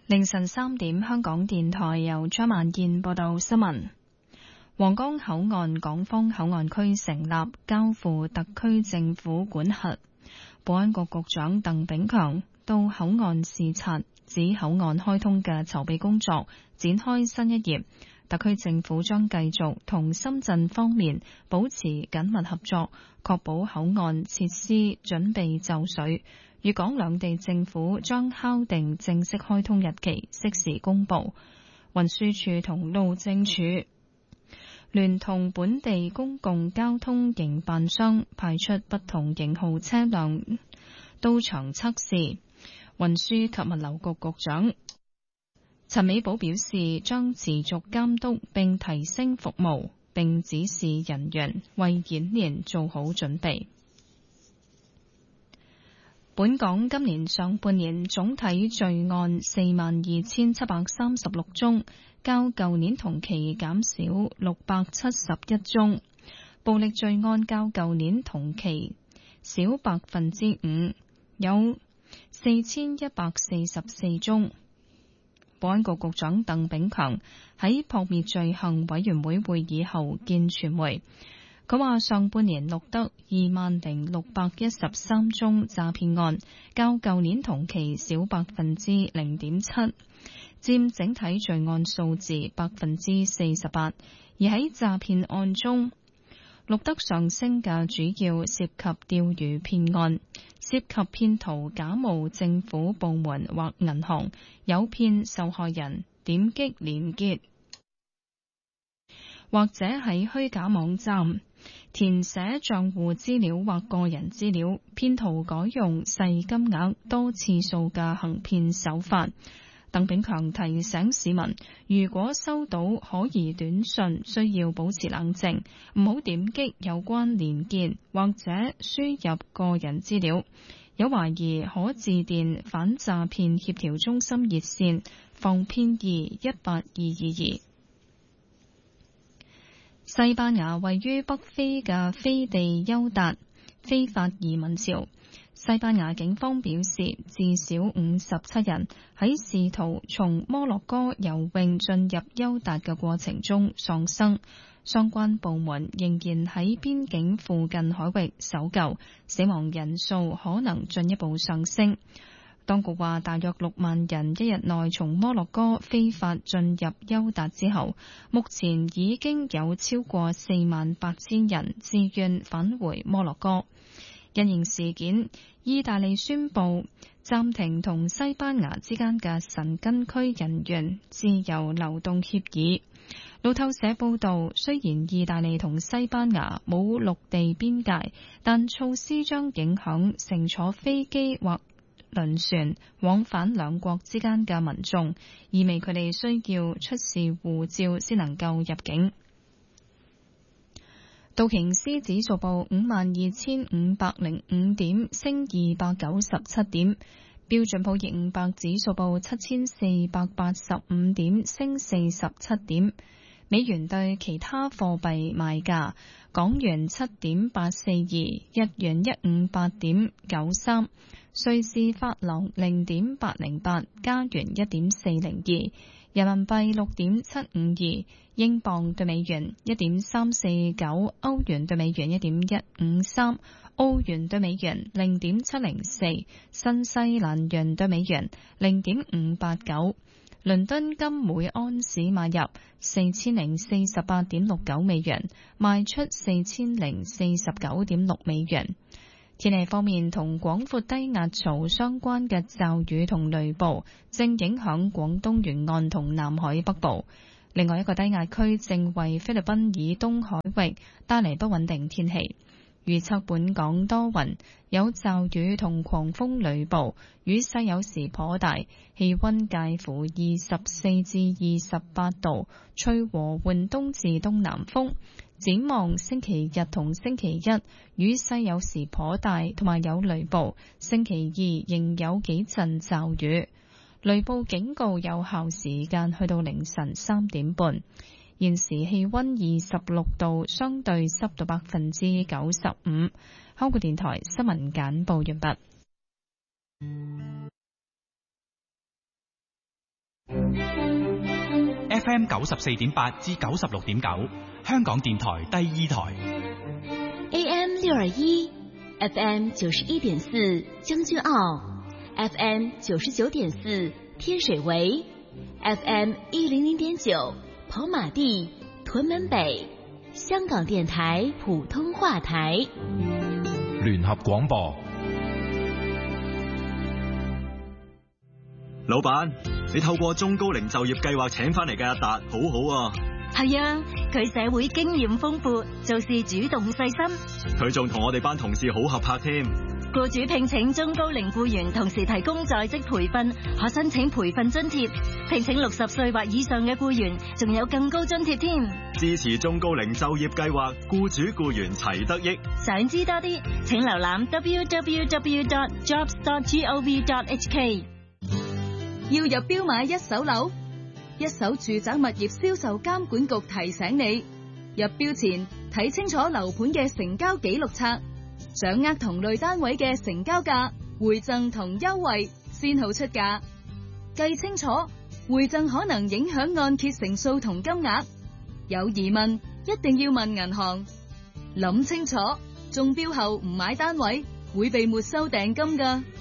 凌晨3點，香港電台由張萬燕報道新聞。皇崗口岸港方口岸區成立，交付特區政府管轄。保安局局長鄧炳強到口岸視察，指口岸開通嘅籌備工作展開新一頁。特區政府將繼續同深圳方面保持緊密合作，確保口岸設施準備就緒。粵港兩地政府將敲定正式開通日期，適時公佈。運輸署同路政署聯同本地公共交通營辦商派出不同型號車輛到場測試。運輸及物流局局長陳美寶表示，將持續監督並提升服務，並指示人員為演練做好準備。本港今年上半年總體罪案42,736宗，較舊年同期減少671宗，暴力罪案較舊年同期少5%，有4144宗。保安局局長鄧炳強喺撲滅罪行委員會會議後見傳媒，佢話上半年錄得20,613宗詐騙案，較舊年同期少0.7%，佔整體罪案數字48%。而喺詐騙案中錄得上升嘅主要涉及釣魚騙案，涉及騙徒假冒政府部門或銀行，誘騙受害人點擊連結，或者喺虛假網站填寫賬戶資料或個人資料，騙徒改用細金額多次數嘅行騙手法。鄧炳強提醒市民，如果收到可疑短訊，需要保持冷靜，唔好點擊有關連結或者輸入個人資料。有懷疑可致電反詐騙協調中心熱線防騙2182222。西班牙位於北非嘅飛地優達非法移民潮，西班牙警方表示，至少57人喺試圖從摩洛哥游泳進入優達嘅過程中喪生。相關部門仍然喺邊境附近海域搜救，死亡人數可能進一步上升。當局話，大約6萬人一日內從摩洛哥非法進入優達之後，目前已經有超過48,000人自願返回摩洛哥。因應事件，意大利宣布暫停同西班牙之間嘅申根區人員自由流動協議。路透社報道，雖然意大利同西班牙冇陸地邊界，但措施將影響乘坐飛機或輪船往返兩國之間嘅民眾，意味佢哋需要出示護照先能夠入境。道瓊斯指數報52,505點，升297點；標準普爾500指數報7,485點，升47點。美元對其他貨幣賣價：港元7.842，日元158.93，瑞士法郎0.808，加元1.402，人民幣6.752，英鎊對美元1.349，歐元對美元1.153，澳元對美元0.704，新西蘭元對美元0.589。倫敦金每安士買入4048.69美元，賣出4049.6美元。天氣方面，同廣闊低壓槽相關嘅驟雨同雷暴正影響廣東沿岸同南海北部。另外一個低壓區正為菲律賓以東海域帶嚟不穩定天氣。預測本港多雲，有驟雨同狂風雷暴，雨勢有時頗大，氣溫介乎24至28度，吹和緩東至東南風。展望星期日同星期一，雨勢有時頗大，同埋有雷暴。星期二仍有幾陣驟雨，雷暴警告有效時間去到凌晨3點半。現時氣溫26度，相對濕度95%。香港電台新聞簡報完畢。 FM 94.8至96.9，香港電台第2台。 AM 621 FM 91.4將軍澳 FM 99.4天水圍 FM 100.9跑馬地屯門北，香港電台普通話台聯合廣播。 老闆，你透過中高齡就業計劃請翻嚟嘅阿達好好啊。 係啊，佢社會經驗豐富，做事主動細心。 佢仲同我哋班同事好合拍添。 僱主聘請中高齡僱員，同時提供在職培訓，可申請培訓津貼。聘請60歲或以上嘅僱員，仲有更高津貼添。 支持中高齡就業計劃，僱主僱員齊得益。 想知多啲，請瀏覽 www.jobs.gov.hk。 要入標買一手樓，一手住宅物業銷售監管局提醒你，入標前睇清楚樓盤嘅成交記錄冊，掌握同類單位嘅成交價、回贈同優惠，先好出價。計清楚，回贈可能影響按揭成數同金額。有疑問一定要問銀行。諗清楚，中標後唔買單位會被沒收訂金㗎。